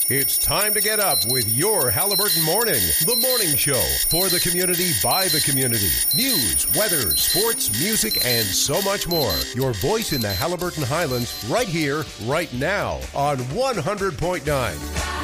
It's time to get up with your Halliburton Morning, the morning show for the community by the community. News, weather, sports, music, and so much more. Your voice in the Halliburton Highlands right here, right now on 100.9